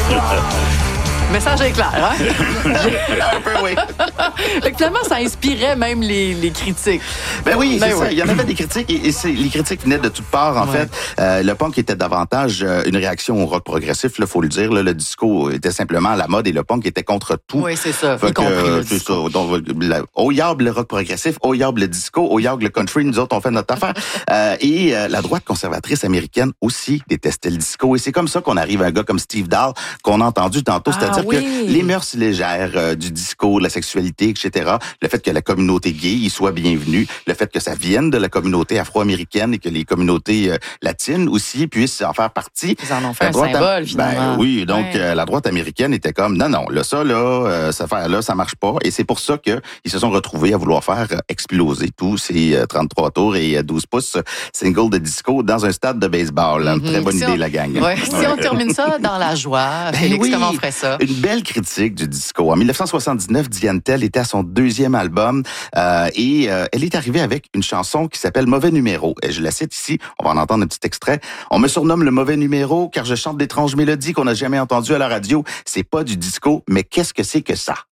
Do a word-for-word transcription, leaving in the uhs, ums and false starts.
Le message est clair, hein? Un peu, oui. Fait que finalement, ça inspirait même les, les critiques. Ben oui, Ben c'est oui. ça. Il y en avait des critiques et, et c'est, les critiques venaient de toutes parts, en Ouais. fait. Euh, le punk était davantage euh, une réaction au rock progressif, il faut le dire. Là, le disco était simplement à la mode et le punk était contre tout. Oui, c'est ça, Fait y que, compris le euh, c'est disco. ça. Donc, la, au yab le rock progressif, au yab le disco, au yab le country, nous autres, on fait notre affaire. Euh, et euh, la droite conservatrice américaine aussi détestait le disco. Et c'est comme ça qu'on arrive à un gars comme Steve Dahl, qu'on a entendu tantôt, Ah, c'est-à-dire oui. que les mœurs légères euh, du disco, de la sexualité, et cetera, le fait que la communauté gay y soit bienvenue, le fait que ça vienne de la communauté afro-américaine et que les communautés euh, latines aussi puissent en faire partie. Ils en ont fait La un droite symbole, am- finalement. Ben oui, donc Ouais. euh, la droite américaine était comme, non, non, là, ça, là, euh, cette affaire-là, ça marche pas. Et c'est pour ça qu'ils se sont retrouvés à vouloir faire euh, exploser tous ces euh, trente-trois tours et euh, douze pouces singles de disco dans un stade de baseball. Mm-hmm. Très bonne Si idée, on- la gang. Ouais, si on termine ça dans la joie, Ben Félix, oui. comment on ferait ça? Une belle critique du disco. En dix-neuf cent soixante-dix-neuf, Diane Tell était à son deuxième album euh, et euh, elle est arrivée avec une chanson qui s'appelle Mauvais numéro. Et je la cite ici, on va en entendre un petit extrait. On me surnomme le mauvais numéro car je chante d'étranges mélodies qu'on n'a jamais entendues à la radio. C'est pas du disco, mais qu'est-ce que c'est que ça?